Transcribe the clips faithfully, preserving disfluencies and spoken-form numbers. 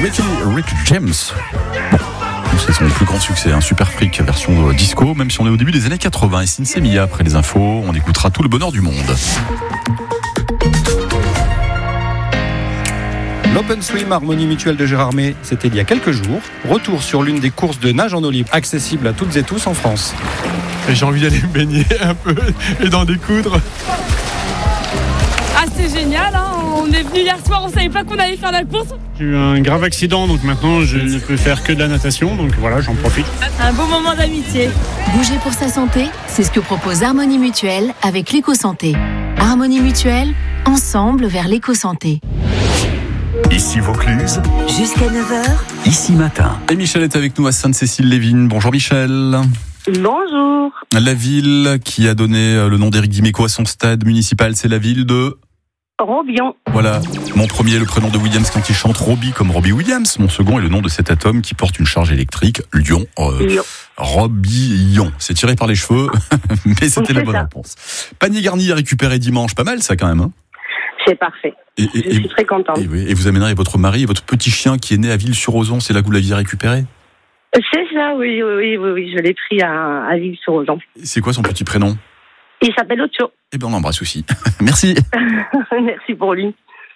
Ricky Rick James. Bon, c'est son plus grand succès, un Super Freak version disco, même si on est au début des années quatre-vingts. Et Sinsé Mia, après les infos, on écoutera tout le bonheur du monde. L'Open Swim Harmonie Mutuelle de Gérardmer, c'était il y a quelques jours. Retour sur l'une des courses de nage en eau libre accessibles à toutes et tous en France. Et j'ai envie d'aller me baigner un peu et d'en découdre. Ah, c'est génial, hein. On est venu hier soir, on savait pas qu'on allait faire la course. J'ai eu un grave accident, donc maintenant je ne peux faire que de la natation, donc voilà, j'en profite. Un beau moment d'amitié. Bouger pour sa santé, c'est ce que propose Harmonie Mutuelle avec l'éco-santé. Harmonie Mutuelle, ensemble vers l'éco-santé. Ici Vaucluse, Jusqu'à neuf heures. ici matin. Et Michel est avec nous à Sainte-Cécile-Lévin. Bonjour Michel. Bonjour. La ville qui a donné le nom d'Éric Dimeco à son stade municipal, c'est la ville de... Robion. Voilà, mon premier est le prénom de Williams quand il chante Robbie comme Robbie Williams. Mon second est le nom de cet atome qui porte une charge électrique, Lyon. Euh, Lyon. Robillon. C'est tiré par les cheveux, mais c'était C'est la bonne ça. réponse. Panier garni à récupérer dimanche, pas mal ça quand même. Hein. C'est parfait. Et, et, Je suis très contente. et, oui, et vous amènerez votre mari et votre petit chien qui est né à Ville-sur-Ozon, c'est là que vous l'aviez récupéré? C'est ça, oui, oui, oui, oui, je l'ai pris à, à Ville-sur-Ozon. C'est quoi son petit prénom? Il s'appelle Ocho. Eh bien on l'embrasse aussi. Merci. Merci pour lui.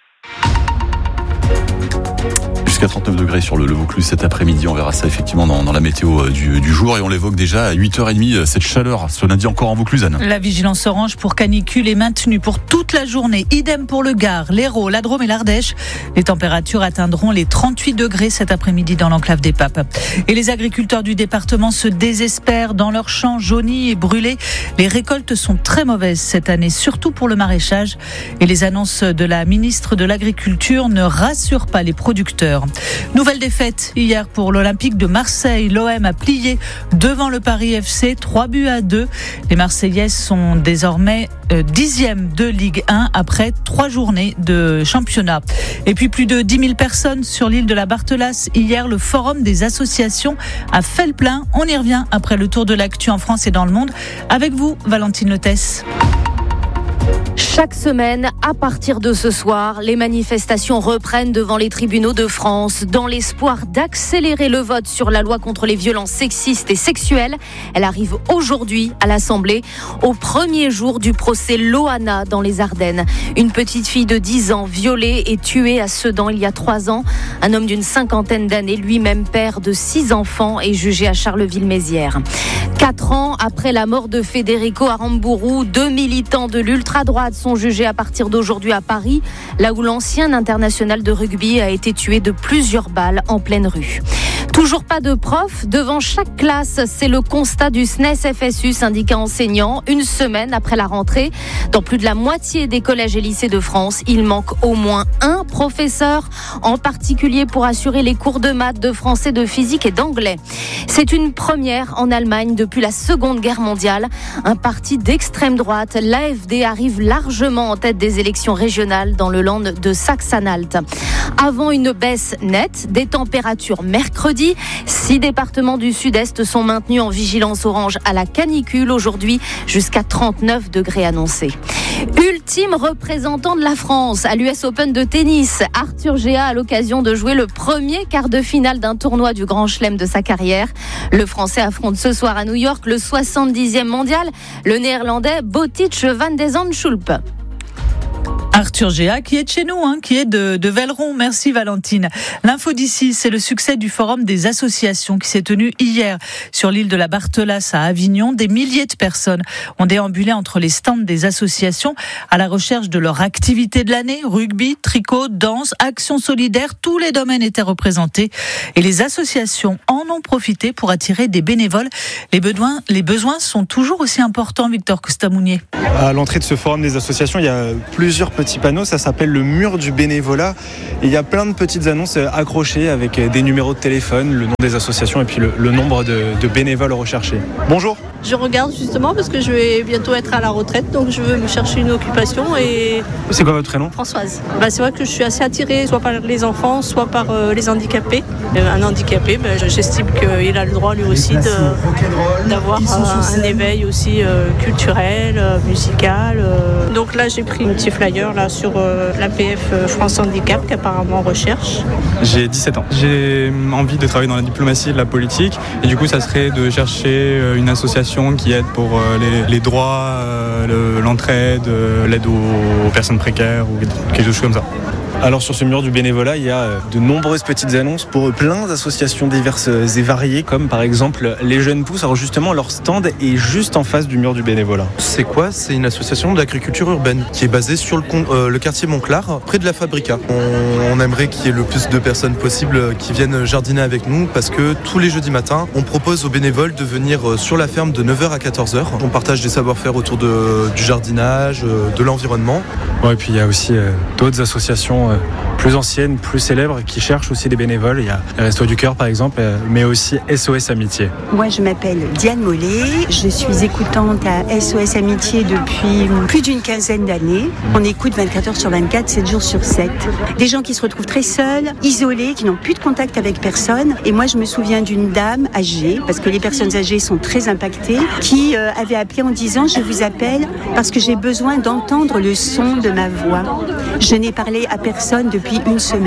Jusqu'à trente-neuf degrés sur le, le Vaucluse cet après-midi. On verra ça effectivement dans, dans la météo du, du jour. Et on l'évoque déjà à huit heures trente, cette chaleur ce lundi encore en Vaucluse, Anne. La vigilance orange pour canicule est maintenue pour toute la journée. Idem pour le Gard, l'Hérault, la Drôme et l'Ardèche. Les températures atteindront les trente-huit degrés cet après-midi dans l'enclave des Papes. Et les agriculteurs du département se désespèrent dans leurs champs jaunis et brûlés. Les récoltes sont très mauvaises cette année, surtout pour le maraîchage. Et les annonces de la ministre de l'Agriculture ne rassurent pas les producteurs. Nouvelle défaite hier pour l'Olympique de Marseille. L'O M a plié devant le Paris F C, trois buts à deux. Les Marseillaises sont désormais euh, dixième de Ligue un après trois journées de championnat. Et puis plus de dix mille personnes sur l'île de la Barthelasse. Hier, le forum des associations a fait le plein. On y revient après le tour de l'actu en France et dans le monde. Avec vous, Valentine Lethès. Chaque semaine, à partir de ce soir, les manifestations reprennent devant les tribunaux de France dans l'espoir d'accélérer le vote sur la loi contre les violences sexistes et sexuelles. Elle arrive aujourd'hui à l'Assemblée, au premier jour du procès Loana dans les Ardennes. Une petite fille de dix ans violée et tuée à Sedan il y a trois ans. Un homme d'une cinquantaine d'années, lui-même père de six enfants, est jugé à Charleville-Mézières. Quatre ans après la mort de Federico Aramburu, deux militants de l'ultra-droite sont jugés à partir d'aujourd'hui à Paris, là où l'ancien international de rugby a été tué de plusieurs balles en pleine rue. Toujours pas de profs devant chaque classe, c'est le constat du S N E S F S U, syndicat enseignant, une semaine après la rentrée. Dans plus de la moitié des collèges et lycées de France, il manque au moins un professeur, en particulier pour assurer les cours de maths, de français, de physique et d'anglais. C'est une première en Allemagne depuis la Seconde Guerre mondiale. Un parti d'extrême droite, l'A F D, arrive largement en tête des élections régionales dans le land de Saxe-Anhalt. Avant une baisse nette des températures mercredi, six départements du sud-est sont maintenus en vigilance orange à la canicule aujourd'hui, jusqu'à trente-neuf degrés annoncés. Ultime représentant de la France à l'U S Open de tennis, Arthur Géat a l'occasion de jouer le premier quart de finale d'un tournoi du Grand Chelem de sa carrière. Le Français affronte ce soir à New York le soixante-dixième mondial, le Néerlandais Botic van de Zandschulp. Arthur Géat, qui est de chez nous, hein, qui est de, de Velleron. Merci Valentine. L'info d'ici, c'est le succès du forum des associations qui s'est tenu hier sur l'île de la Barthelasse à Avignon. Des milliers de personnes ont déambulé entre les stands des associations à la recherche de leur activité de l'année. Rugby, tricot, danse, action solidaire, tous les domaines étaient représentés. Et les associations en ont profité pour attirer des bénévoles. Les besoins, les besoins sont toujours aussi importants, Victor Costamounier. À l'entrée de ce forum des associations, il y a plusieurs petits panneaux, ça s'appelle le mur du bénévolat. Et il y a plein de petites annonces accrochées avec des numéros de téléphone, le nom des associations et puis le, le nombre de, de bénévoles recherchés. Bonjour. Je regarde justement parce que je vais bientôt être à la retraite, donc je veux me chercher une occupation. Et c'est quoi votre prénom? Françoise. Bah, c'est vrai que je suis assez attirée soit par les enfants, soit par euh, les handicapés. Euh, un handicapé, bah, j'estime qu'il a le droit lui aussi de, d'avoir euh, un éveil aussi euh, culturel, euh, musical. Euh. Donc là j'ai pris un petit flyer manager là, sur euh, l'A P F France Handicap qu'apparemment recherche. J'ai dix-sept ans. J'ai envie de travailler dans la diplomatie et la politique. Et du coup, ça serait de chercher une association qui aide pour les, les droits, le, l'entraide, l'aide aux, aux personnes précaires ou quelque chose comme ça. Alors sur ce mur du bénévolat, il y a de nombreuses petites annonces pour plein d'associations diverses et variées, comme par exemple les Jeunes Pousses. Alors justement, leur stand est juste en face du mur du bénévolat. C'est quoi ? C'est une association d'agriculture urbaine qui est basée sur le, euh, le quartier Montclar, près de la Fabrica. On, on aimerait qu'il y ait le plus de personnes possible qui viennent jardiner avec nous parce que tous les jeudis matins, on propose aux bénévoles de venir sur la ferme de neuf heures à quatorze heures. On partage des savoir-faire autour de, du jardinage, de l'environnement. Ouais, et puis il y a aussi euh, d'autres associations euh, plus anciennes, plus célèbres qui cherchent aussi des bénévoles. Il y a les Restos du Cœur par exemple, euh, mais aussi S O S Amitié. Moi je m'appelle Diane Mollet, je suis écoutante à S O S Amitié depuis plus d'une quinzaine d'années. On écoute vingt-quatre heures sur vingt-quatre, sept jours sur sept. Des gens qui se retrouvent très seuls, isolés, qui n'ont plus de contact avec personne. Et moi je me souviens d'une dame âgée, parce que les personnes âgées sont très impactées, qui euh, avait appelé en disant « Je vous appelle parce que j'ai besoin d'entendre le son de ma voix. Je n'ai parlé à personne depuis une semaine. »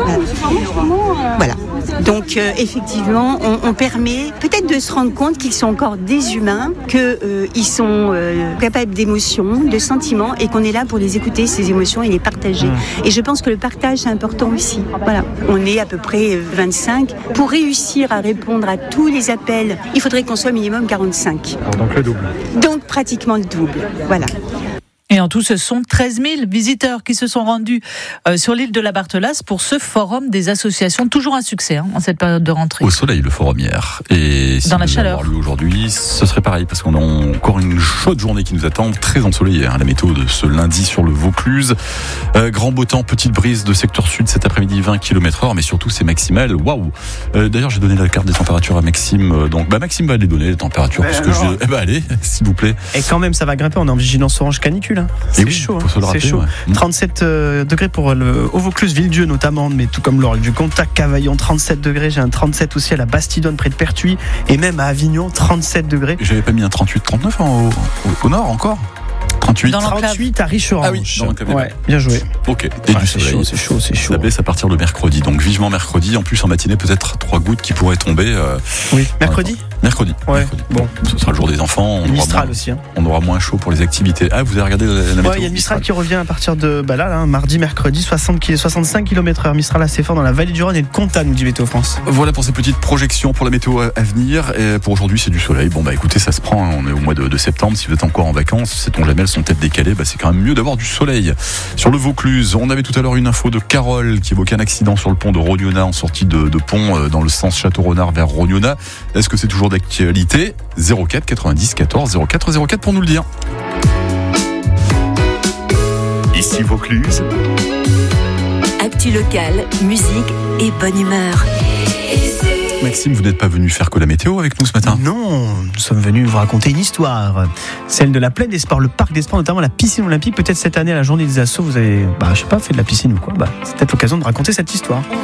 Voilà. Donc euh, effectivement, on, on permet peut-être de se rendre compte qu'ils sont encore des humains, qu'ils euh, sont euh, capables d'émotions, de sentiments, et qu'on est là pour les écouter, ces émotions, et les partager. Mmh. Et je pense que le partage, c'est important aussi. Voilà. On est à peu près vingt-cinq. Pour réussir à répondre à tous les appels, il faudrait qu'on soit minimum quarante-cinq. Alors donc le double. Donc pratiquement le double. Voilà. Et en tout, ce sont treize mille visiteurs qui se sont rendus euh, sur l'île de la Barthelasse pour ce forum des associations. Toujours un succès hein, en cette période de rentrée. Au soleil, le forum hier. Et si dans la chaleur. Avoir lieu aujourd'hui, ce serait pareil parce qu'on a encore une chaude journée qui nous attend, très ensoleillée. Hein, la météo de ce lundi sur le Vaucluse. Euh, grand beau temps, petite brise de secteur sud cet après-midi, vingt kilomètres heure, mais surtout c'est maximal. Waouh. Euh, d'ailleurs, j'ai donné la carte des températures à Maxime. Donc, bah, Maxime va les donner les températures. Parce que je... Eh ben, allez, s'il vous plaît. Et quand même, ça va grimper. On est en vigilance orange canicule. Hein. C'est oui, chaud. Hein. C'est chaud. Ouais. trente-sept euh, degrés pour le au Vaucluse, Villedieu notamment, mais tout comme l'Orle du Contact, Cavaillon, trente-sept degrés. J'ai un trente-sept aussi à la Bastidonne près de Pertuis et même à Avignon, trente-sept degrés. J'avais pas mis un trente-huit trente-neuf au, au, au nord encore. trente-huit. Dans trente-huit à Richerange. Ah oui, dans ouais, bien joué. Ok, et ouais, du c'est soleil. chaud, c'est chaud, c'est chaud. Ça baisse à partir de mercredi, donc vivement mercredi. En plus, en matinée, peut-être trois gouttes qui pourraient tomber. Euh, oui, mercredi Mercredi. Ouais, mercredi. bon. Ce sera le jour des enfants. On Mistral moins, aussi. Hein. On aura moins chaud pour les activités. Ah, vous avez regardé la, la météo? Ouais, il y a le Mistral, Mistral qui revient à partir de bah là, là, mardi, mercredi, soixante, soixante-cinq kilomètres heure. Mistral assez fort dans la vallée du Rhône et le Comtat, nous dit Météo France. Voilà pour ces petites projections pour la météo à venir. Et pour aujourd'hui, c'est du soleil. Bon, bah écoutez, ça se prend. On est au mois de, de septembre. Si vous êtes encore en vacances, sait-on jamais, elles sont peut-être décalées. Bah, c'est quand même mieux d'avoir du soleil. Sur le Vaucluse, on avait tout à l'heure une info de Carole qui évoquait un accident sur le pont de Rognona en sortie de, de pont dans le sens Château-Renard vers Rognona. Est-ce que c'est toujours d'actualité? zéro quatre quatre-vingt-dix quatorze zéro quatre zéro quatre pour nous le dire. Ici Vaucluse. Actu locale, musique et bonne humeur. Maxime, vous n'êtes pas venu faire que la météo avec nous ce matin? Non, nous sommes venus vous raconter une histoire. Celle de la plaine des sports, le parc des sports, notamment la piscine olympique. Peut-être cette année, à la journée des assos, vous avez, bah, je sais pas, fait de la piscine ou quoi. Bah, c'est peut-être l'occasion de raconter cette histoire.